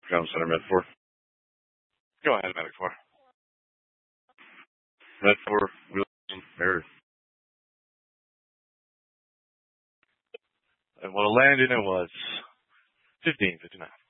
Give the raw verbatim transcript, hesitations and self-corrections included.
Ground Center, Med four. Go ahead, Medic four. Med four, William, Mary. And what a landing it was. fifteen fifty-nine.